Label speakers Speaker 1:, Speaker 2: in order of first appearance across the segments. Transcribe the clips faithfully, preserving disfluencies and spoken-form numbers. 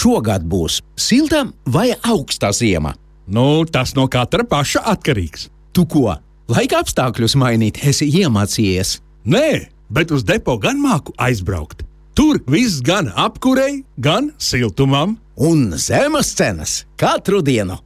Speaker 1: šogad būs silta vai augsta ziema?
Speaker 2: Nu, tas no katra paša atkarīgs.
Speaker 1: Tu ko, laika apstākļus mainīt esi iemācījies?
Speaker 2: Nē, bet uz depo gan māku aizbraukt. Tur viss gan apkurei, gan siltumam.
Speaker 1: Un zemes cenas katru dienu.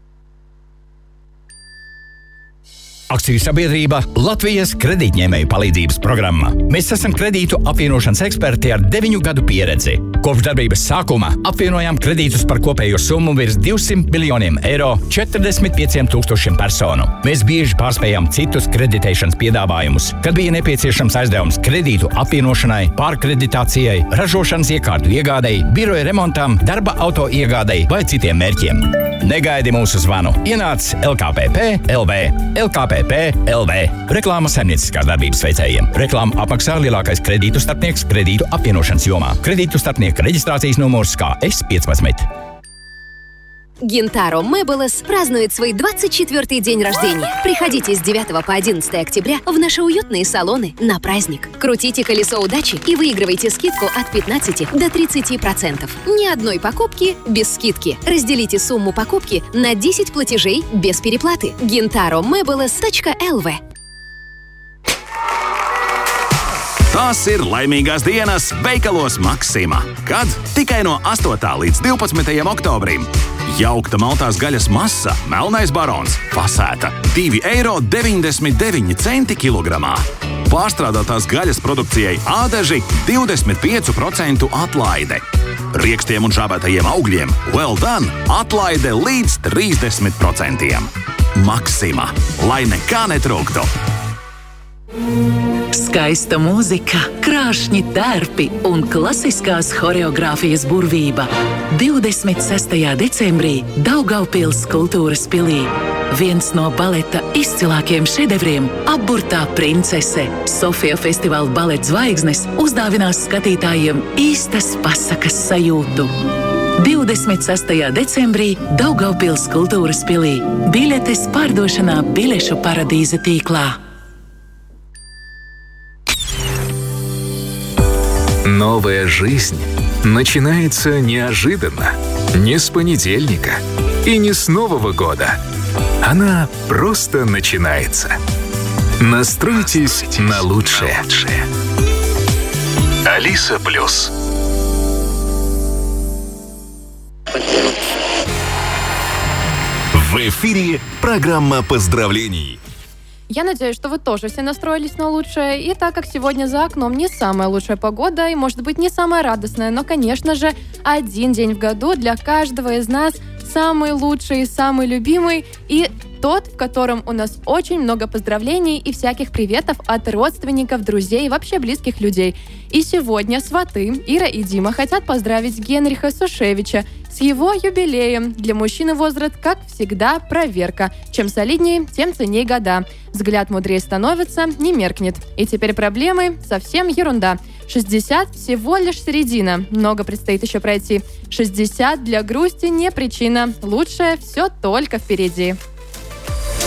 Speaker 3: Akciju sabiedrība Latvijas kredītņēmēju palīdzības programma. Mēs esam kredītu apvienošanas eksperti ar deviņu gadu pieredzi. Kopš darbības sākuma apvienojām kredītus par kopējo summu virs divsimt miljoniem eiro četrdesmit pieciem tūkstošiem personu. Mēs bieži pārspējām citus kreditēšanas piedāvājumus, kad bija nepieciešams aizdevums kredītu apvienošanai, pārkreditācijai, ražošanas iekārtu iegādei, biroja remontam, darba auto iegādei vai citiem mērķiem. Negaidi mūsu zvanu. Ienāc L K P P L V. L K P P L V. Reklāma saimnieciskās darbības veicējiem. Reklāmu apmaksā lielākais kredītu starpnieks kredītu apvienošanas jomā. Kredītu starpnieka reģistrācijas numurs К С пятнадцать.
Speaker 4: Гинтаро Мэблес празднует свой двадцать четвёртый день рождения. Приходите с девятого по одиннадцатое октября в наши уютные салоны на праздник. Крутите колесо удачи и выигрывайте скидку от пятнадцати до тридцати процентов. Ни одной покупки без скидки. Разделите сумму покупки на десять платежей без переплаты. гинтаро мэблес точка эл ви.
Speaker 5: Tās ir laimīgās dienas veikalos Maksima, kad tikai no astotā līdz divpadsmitajam oktobrim jaukta maltās gaļas masa, melnais barons, fasēta divi eiro deviņdesmit deviņi centi kilogramā. Pārstrādātās gaļas produkcijai ādaži divdesmit pieci procenti atlaide. Riekstiem un žāvētajiem augļiem well done atlaide līdz trīsdesmit procentiem. Maksima, lai nekā netrūktu.
Speaker 6: Skaista mūzika, krāšņi tērpi un klasiskās horeogrāfijas burvība. divdesmit sestajā decembrī Daugavpils kultūras pilī. Viens no baleta izcilākiem šedevriem – Apburtā princese. Sofija festivāla baleta zvaigznes uzdāvinās skatītājiem īstas pasakas sajūtu. divdesmit sestajā decembrī Daugavpils kultūras pilī. Biļetes pārdošanā Biļešu paradīze tīklā.
Speaker 7: Новая жизнь начинается неожиданно, не с понедельника и не с Нового года. Она просто начинается. Настройтесь на лучшее. Алиса Плюс. В эфире программа поздравлений.
Speaker 8: Я надеюсь, что вы тоже все настроились на лучшее. И так как сегодня за окном не самая лучшая погода и, может быть, не самая радостная, но, конечно же, один день в году для каждого из нас самый лучший, самый любимый и тот, в котором у нас очень много поздравлений и всяких приветов от родственников, друзей и вообще близких людей. И сегодня сваты Ира и Дима хотят поздравить Генриха Сушевича с его юбилеем. Для мужчины возраст, как всегда, проверка. Чем солиднее, тем ценней года. Взгляд мудрее становится, не меркнет. И теперь проблемы совсем ерунда. шестьдесят всего лишь середина. Много предстоит еще пройти. шестьдесят для грусти не причина. Лучшее все только впереди.